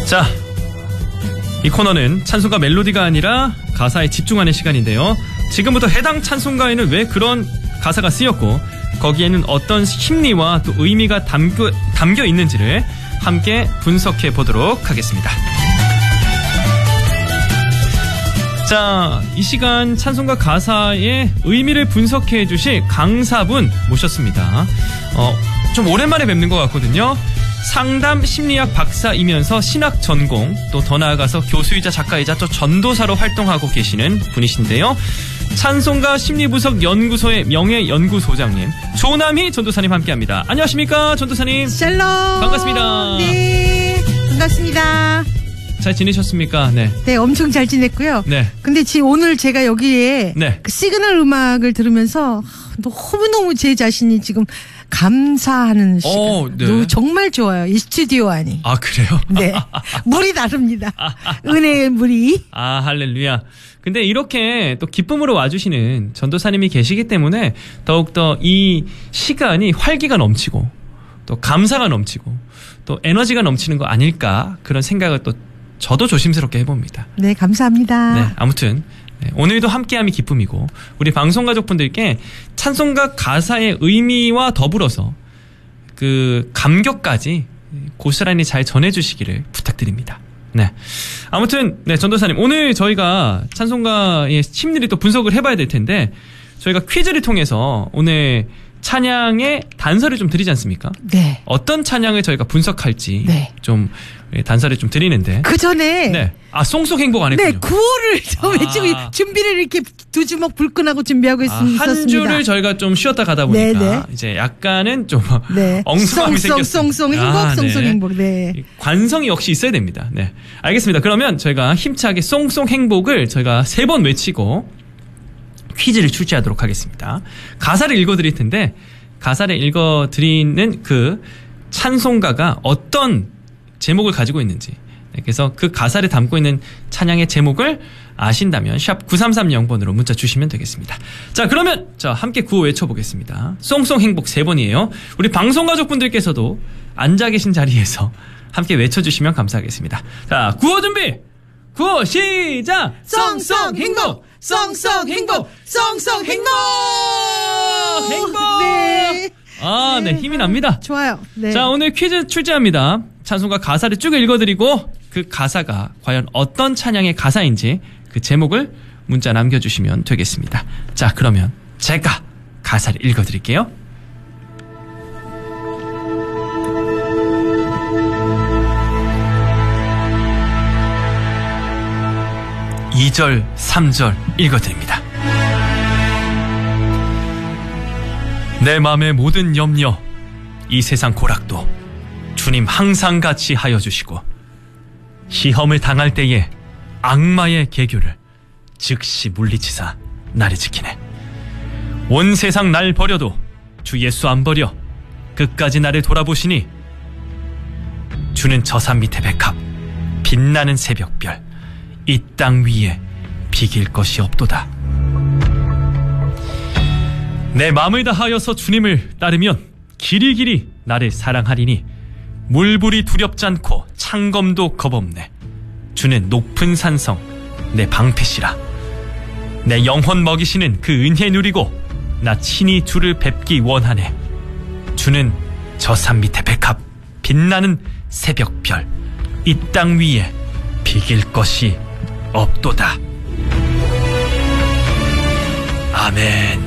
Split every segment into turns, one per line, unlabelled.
자, 이 코너는 찬송가 멜로디가 아니라 가사에 집중하는 시간인데요. 지금부터 해당 찬송가에는 왜 그런 가사가 쓰였고 거기에는 어떤 심리와 또 의미가 담겨 있는지를 함께 분석해 보도록 하겠습니다. 자, 이 시간 찬송가 가사의 의미를 분석해 주실 강사분 모셨습니다. 좀 오랜만에 뵙는 것 같거든요. 상담 심리학 박사이면서 신학 전공, 또 더 나아가서 교수이자 작가이자 또 전도사로 활동하고 계시는 분이신데요. 찬송가 심리분석 연구소의 명예연구소장님 조남희 전도사님 함께합니다. 안녕하십니까, 전도사님.
샬롬.
반갑습니다.
네, 반갑습니다.
잘 지내셨습니까? 네.
네, 엄청 잘 지냈고요.
네.
근데 지금 오늘 제가 여기에
네.
그 시그널 음악을 들으면서 너무너무 제 자신이 지금 감사하는 시간.
네.
정말 좋아요. 이 스튜디오 안이.
아, 그래요?
네. 물이 다릅니다. 은혜의 물이.
아, 할렐루야. 근데 이렇게 또 기쁨으로 와주시는 전도사님이 계시기 때문에 더욱더 이 시간이 활기가 넘치고 또 감사가 넘치고 또 에너지가 넘치는 거 아닐까, 그런 생각을 또 저도 조심스럽게 해봅니다.
네, 감사합니다.
네, 아무튼 오늘도 함께함이 기쁨이고 우리 방송가족분들께 찬송가 가사의 의미와 더불어서 그 감격까지 고스란히 잘 전해주시기를 부탁드립니다. 네, 아무튼 네, 전도사님, 오늘 저희가 찬송가의 심리를 또 분석을 해봐야 될 텐데 저희가 퀴즈를 통해서 오늘 찬양의 단서를 좀 드리지 않습니까? 네. 어떤 찬양을 저희가 분석할지 네. 좀 단서를 좀 드리는데
그 전에
네. 아, 송송 행복 안 했군요.
네, 구호를 저 지금 준비를 이렇게 두 주먹 불끈하고 준비하고 있었습니다.
한 주를 저희가 좀 쉬었다 가다 보니까
네네.
이제 약간은 좀
네.
엉성함이 생겼습니다.
송송 행복, 송송 행복. 네.
관성이 역시 있어야 됩니다. 네, 알겠습니다. 그러면 저희가 힘차게 송송 행복을 저희가 3번 외치고 퀴즈를 출제하도록 하겠습니다. 가사를 읽어드릴 텐데 가사를 읽어드리는 그 찬송가가 어떤 제목을 가지고 있는지, 그래서 그 가사를 담고 있는 찬양의 제목을 아신다면 샵 9330번으로 문자 주시면 되겠습니다. 자, 그러면 함께 구호 외쳐보겠습니다. 송송 행복 3번이에요. 우리 방송가족분들께서도 앉아 계신 자리에서 함께 외쳐주시면 감사하겠습니다. 자, 구호 준비! 구호 시작!
송송 행복! 송송 행복! 송송 행복!
행복!
네.
아, 네, 힘이 납니다.
좋아요. 네.
자, 오늘 퀴즈 출제합니다. 찬송가 가사를 쭉 읽어드리고 그 가사가 과연 어떤 찬양의 가사인지 그 제목을 문자 남겨주시면 되겠습니다. 자, 그러면 제가 가사를 읽어드릴게요. (2절) (3절) 읽어드립니다. 내 맘의 모든 염려, 이 세상 고락도 주님 항상 같이 하여 주시고 시험을 당할 때에 악마의 계교를 즉시 물리치사 나를 지키네. 온 세상 날 버려도 주 예수 안 버려 끝까지 나를 돌아보시니 주는 저 산 밑에 백합 빛나는 새벽별 이 땅 위에 비길 것이 없도다. 내 마음을 다하여서 주님을 따르면 길이길이 나를 사랑하리니 물불이 두렵지 않고 창검도 겁없네. 주는 높은 산성 내 방패시라. 내 영혼 먹이시는 그 은혜 누리고 나 친히 주를 뵙기 원하네. 주는 저 산 밑에 백합 빛나는 새벽별 이 땅 위에 비길 것이 없도다. 아멘.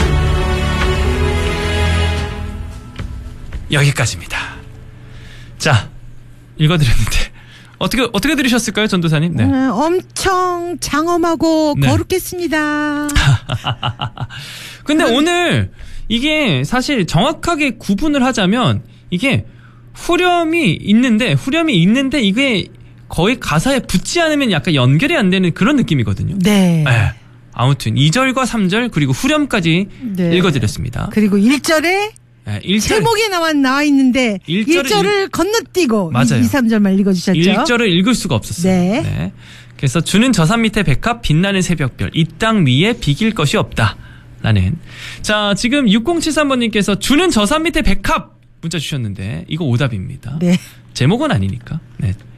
여기까지입니다. 자, 읽어드렸는데 어떻게 들으셨을까요, 전도사님? 네.
엄청 장엄하고
네.
거룩했습니다.
근데 오늘 이게 사실 정확하게 구분을 하자면 이게 후렴이 있는데 이게 거의 가사에 붙지 않으면 약간 연결이 안 되는 그런 느낌이거든요.
네.
네. 아무튼 2절과 3절 그리고 후렴까지
네.
읽어드렸습니다.
그리고 1절에
네, 1절.
제목이 나와 있는데 1절을 건너뛰고
맞아요.
2, 3절만 읽어주셨죠.
1절을 읽을 수가 없었어요.
네.
네. 그래서 주는 저 산 밑에 백합 빛나는 새벽별 이 땅 위에 비길 것이 없다 라는. 자, 지금 6073번님께서 주는 저 산 밑에 백합 문자 주셨는데 이거 오답입니다.
네.
제목은 아니니까. 네.